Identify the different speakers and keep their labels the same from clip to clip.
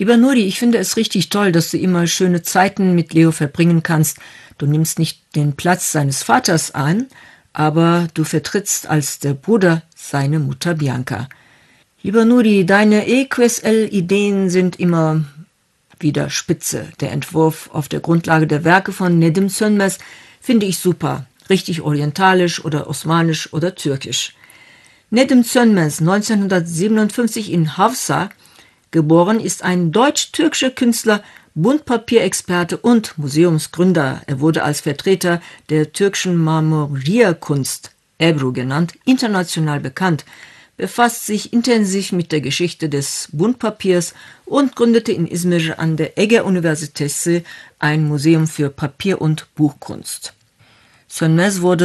Speaker 1: Lieber Nuri, ich finde es richtig toll, dass du immer schöne Zeiten mit Leo verbringen kannst. Du nimmst nicht den Platz seines Vaters an, aber du vertrittst als der Bruder seine Mutter Bianca. Lieber Nuri, deine EQSL-Ideen sind immer wieder spitze. Der Entwurf auf der Grundlage der Werke von Nedim Sönmez finde ich super. Richtig orientalisch oder osmanisch oder türkisch. Nedim Sönmez, 1957 in Hafsa geboren, ist ein deutsch-türkischer Künstler, Buntpapierexperte und Museumsgründer. Er wurde als Vertreter der türkischen Marmorierkunst, Ebru genannt, international bekannt, befasst sich intensiv mit der Geschichte des Buntpapiers und gründete in Izmir an der Ege Üniversitesi ein Museum für Papier- und Buchkunst. Sönmez wurde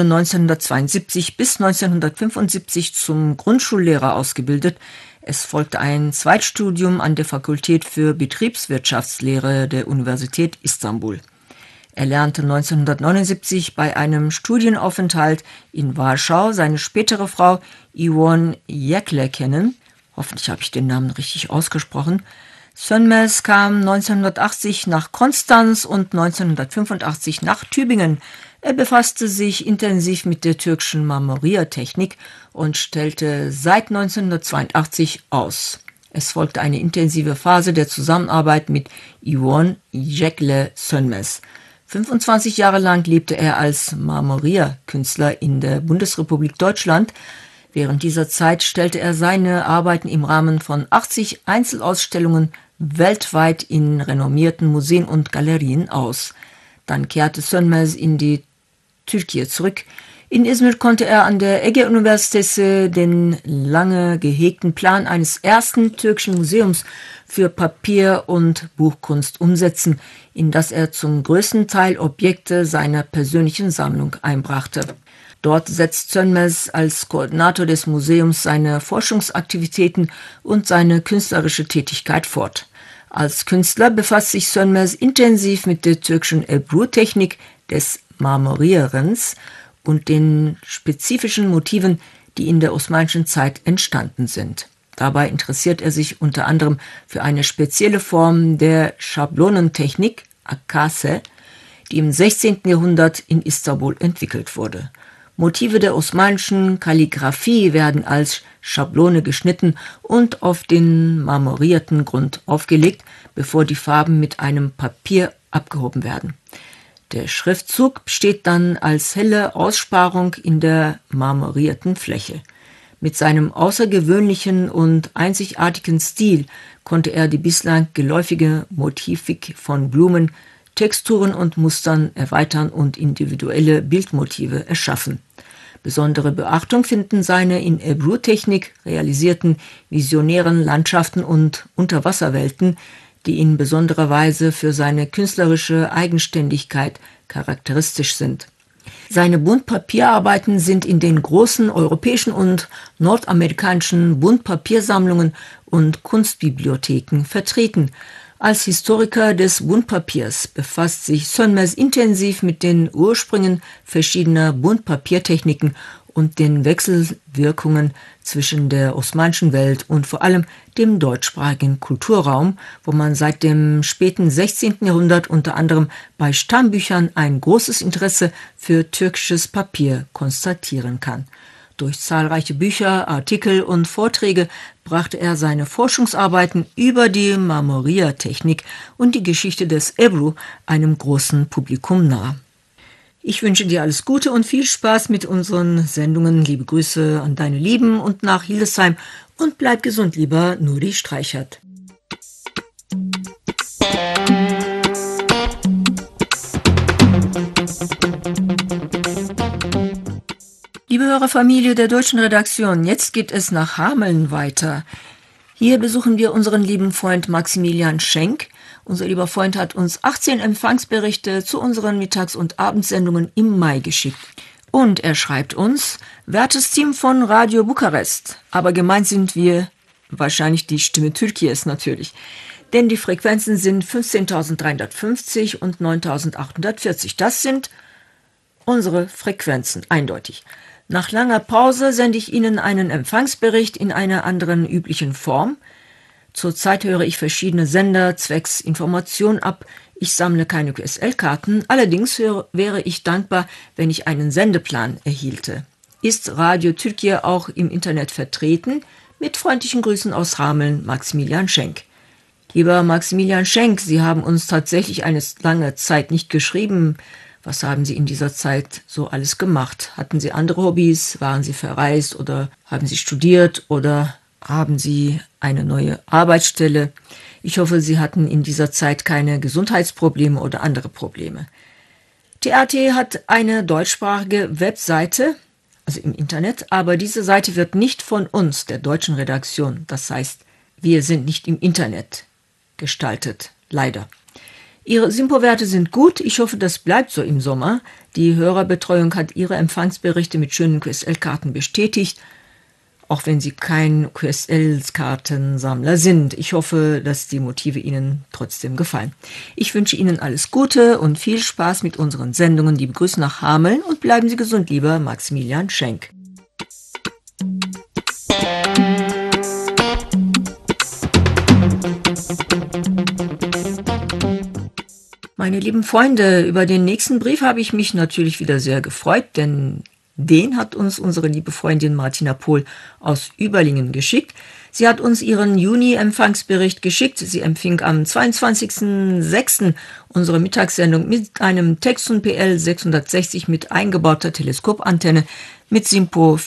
Speaker 1: 1972 bis 1975 zum Grundschullehrer ausgebildet. Es folgte ein Zweitstudium an der Fakultät für Betriebswirtschaftslehre der Universität Istanbul. Er lernte 1979 bei einem Studienaufenthalt in Warschau seine spätere Frau Yvonne Jekle kennen. Hoffentlich habe ich den Namen richtig ausgesprochen. Sönmez kam 1980 nach Konstanz und 1985 nach Tübingen. Er befasste sich intensiv mit der türkischen Marmoriertechnik und stellte seit 1982 aus. Es folgte eine intensive Phase der Zusammenarbeit mit Yvonne Jekle Sönmez. 25 Jahre lang lebte er als Marmorierkünstler in der Bundesrepublik Deutschland. Während dieser Zeit stellte er seine Arbeiten im Rahmen von 80 Einzelausstellungen weltweit in renommierten Museen und Galerien aus. Dann kehrte Sönmez in die Türkei zurück. In Izmir konnte er an der Ege Üniversitesi den lange gehegten Plan eines ersten türkischen Museums für Papier- und Buchkunst umsetzen, in das er zum größten Teil Objekte seiner persönlichen Sammlung einbrachte. Dort setzt Sönmez als Koordinator des Museums seine Forschungsaktivitäten und seine künstlerische Tätigkeit fort. Als Künstler befasst sich Sönmez intensiv mit der türkischen Ebru-Technik des Marmorierens und den spezifischen Motiven, die in der osmanischen Zeit entstanden sind. Dabei interessiert er sich unter anderem für eine spezielle Form der Schablonentechnik, Akkase, die im 16. Jahrhundert in Istanbul entwickelt wurde. Motive der osmanischen Kalligraphie werden als Schablone geschnitten und auf den marmorierten Grund aufgelegt, bevor die Farben mit einem Papier abgehoben werden. Der Schriftzug besteht dann als helle Aussparung in der marmorierten Fläche. Mit seinem außergewöhnlichen und einzigartigen Stil konnte er die bislang geläufige Motivik von Blumen, Texturen und Mustern erweitern und individuelle Bildmotive erschaffen. Besondere Beachtung finden seine in Ebru-Technik realisierten visionären Landschaften und Unterwasserwelten, die in besonderer Weise für seine künstlerische Eigenständigkeit charakteristisch sind. Seine Buntpapierarbeiten sind in den großen europäischen und nordamerikanischen Buntpapiersammlungen und Kunstbibliotheken vertreten. Als Historiker des Buntpapiers befasst sich Sönmez intensiv mit den Ursprüngen verschiedener Buntpapiertechniken und den Wechselwirkungen zwischen der osmanischen Welt und vor allem dem deutschsprachigen Kulturraum, wo man seit dem späten 16. Jahrhundert unter anderem bei Stammbüchern ein großes Interesse für türkisches Papier konstatieren kann. Durch zahlreiche Bücher, Artikel und Vorträge brachte er seine Forschungsarbeiten über die Marmoriertechnik und die Geschichte des Ebru einem großen Publikum nahe. Ich wünsche dir alles Gute und viel Spaß mit unseren Sendungen. Liebe Grüße an deine Lieben und nach Hildesheim und bleib gesund, lieber Nuri Streichert. Liebe Hörerfamilie der deutschen Redaktion, jetzt geht es nach Hameln weiter. Hier besuchen wir unseren lieben Freund Maximilian Schenk. Unser lieber Freund hat uns 18 Empfangsberichte zu unseren Mittags- und Abendsendungen im Mai geschickt. Und er schreibt uns: Wertes Team von Radio Bukarest, aber gemeint sind wir wahrscheinlich die Stimme Türkies natürlich. Denn die Frequenzen sind 15.350 und 9.840. Das sind unsere Frequenzen, eindeutig. Nach langer Pause sende ich Ihnen einen Empfangsbericht in einer anderen üblichen Form. Zurzeit höre ich verschiedene Sender zwecks Information ab. Ich sammle keine QSL-Karten, allerdings wäre ich dankbar, wenn ich einen Sendeplan erhielte. Ist Radio Türkei auch im Internet vertreten? Mit freundlichen Grüßen aus Hameln, Maximilian Schenk. Lieber Maximilian Schenk, Sie haben uns tatsächlich eine lange Zeit nicht geschrieben. Was haben Sie in dieser Zeit so alles gemacht? Hatten Sie andere Hobbys? Waren Sie verreist oder haben Sie studiert oder haben Sie eine neue Arbeitsstelle? Ich hoffe, Sie hatten in dieser Zeit keine Gesundheitsprobleme oder andere Probleme. TRT hat eine deutschsprachige Webseite, also im Internet, aber diese Seite wird nicht von uns, der deutschen Redaktion, das heißt, wir sind nicht im Internet gestaltet, leider. Ihre Simpo-Werte sind gut, ich hoffe, das bleibt so im Sommer. Die Hörerbetreuung hat Ihre Empfangsberichte mit schönen QSL-Karten bestätigt, auch wenn Sie kein QSL-Kartensammler sind. Ich hoffe, dass die Motive Ihnen trotzdem gefallen. Ich wünsche Ihnen alles Gute und viel Spaß mit unseren Sendungen. Liebe Grüße nach Hameln und bleiben Sie gesund, lieber Maximilian Schenk. Meine lieben Freunde, über den nächsten Brief habe ich mich natürlich wieder sehr gefreut, denn den hat uns unsere liebe Freundin Martina Pohl aus Überlingen geschickt. Sie hat uns ihren Juni-Empfangsbericht geschickt. Sie empfing am 22.06. unsere Mittagssendung mit einem Texon PL 660 mit eingebauter Teleskopantenne mit Simpo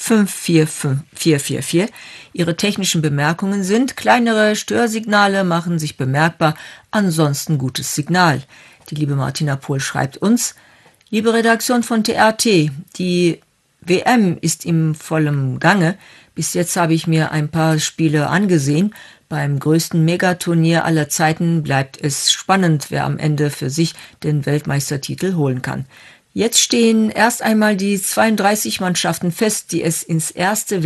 Speaker 1: 545444. Ihre technischen Bemerkungen sind: kleinere Störsignale machen sich bemerkbar, ansonsten gutes Signal. Die liebe Martina Pohl schreibt uns: liebe Redaktion von TRT, die WM ist im vollen Gange. Bis jetzt habe ich mir ein paar Spiele angesehen. Beim größten Megaturnier aller Zeiten bleibt es spannend, wer am Ende für sich den Weltmeistertitel holen kann. Jetzt stehen erst einmal die 32 Mannschaften fest, die es ins erste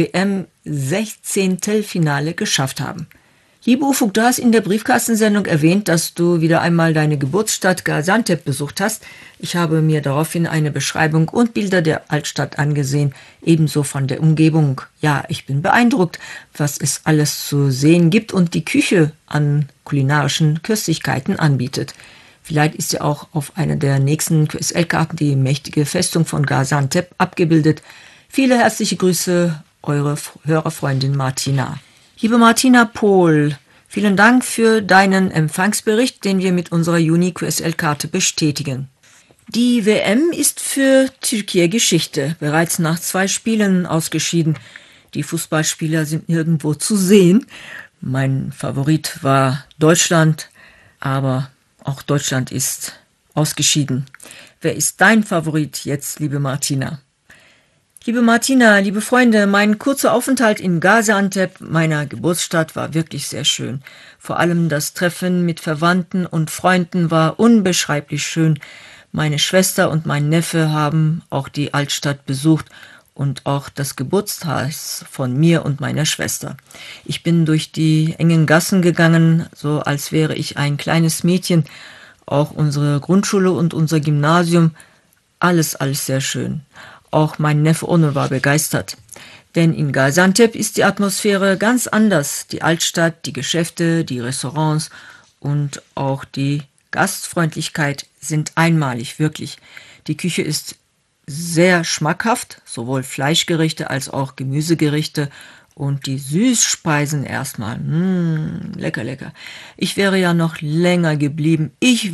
Speaker 1: WM-16-Finale geschafft haben. Liebe Ufuk, du hast in der Briefkastensendung erwähnt, dass du wieder einmal deine Geburtsstadt Gaziantep besucht hast. Ich habe mir daraufhin eine Beschreibung und Bilder der Altstadt angesehen, ebenso von der Umgebung. Ja, ich bin beeindruckt, was es alles zu sehen gibt und die Küche an kulinarischen Köstlichkeiten anbietet. Vielleicht ist ja auch auf einer der nächsten QSL-Karten die mächtige Festung von Gaziantep abgebildet. Viele herzliche Grüße, eure Hörerfreundin Martina. Liebe Martina Pohl, vielen Dank für deinen Empfangsbericht, den wir mit unserer Juni-QSL-Karte bestätigen. Die WM ist für Türkei Geschichte, bereits nach 2 Spielen ausgeschieden. Die Fußballspieler sind nirgendwo zu sehen. Mein Favorit war Deutschland, aber auch Deutschland ist ausgeschieden. Wer ist dein Favorit jetzt, liebe Martina? Liebe Martina, liebe Freunde, mein kurzer Aufenthalt in Gaziantep, meiner Geburtsstadt, war wirklich sehr schön. Vor allem das Treffen mit Verwandten und Freunden war unbeschreiblich schön. Meine Schwester und mein Neffe haben auch die Altstadt besucht und auch das Geburtshaus von mir und meiner Schwester. Ich bin durch die engen Gassen gegangen, so als wäre ich ein kleines Mädchen. Auch unsere Grundschule und unser Gymnasium, alles sehr schön. Auch mein Neffe Onur war begeistert. Denn in Gaziantep ist die Atmosphäre ganz anders. Die Altstadt, die Geschäfte, die Restaurants und auch die Gastfreundlichkeit sind einmalig, wirklich. Die Küche ist sehr schmackhaft, sowohl Fleischgerichte als auch Gemüsegerichte und die Süßspeisen erstmal. Lecker, lecker. Ich wäre ja noch länger geblieben,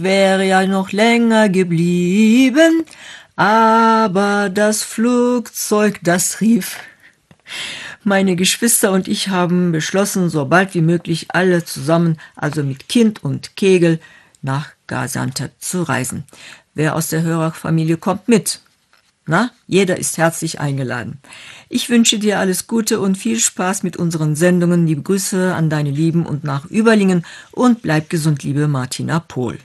Speaker 1: aber das Flugzeug, das rief. Meine Geschwister und ich haben beschlossen, so bald wie möglich alle zusammen, also mit Kind und Kegel, nach Gaziantep zu reisen. Wer aus der Hörerfamilie kommt mit? Na, jeder ist herzlich eingeladen. Ich wünsche dir alles Gute und viel Spaß mit unseren Sendungen. Liebe Grüße an deine Lieben und nach Überlingen und bleib gesund, liebe Martina Pohl.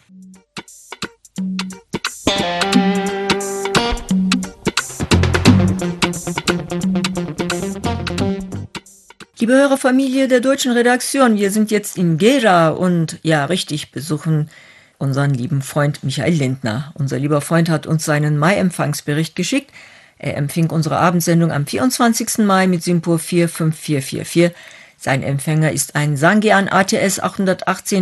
Speaker 1: Liebe Hörerfamilie der deutschen Redaktion, wir sind jetzt in Gera und ja, richtig, besuchen unseren lieben Freund Michael Lindner. Unser lieber Freund hat uns seinen Mai-Empfangsbericht geschickt. Er empfing unsere Abendsendung am 24. Mai mit Simpo 45444. Sein Empfänger ist ein Sangean ATS 818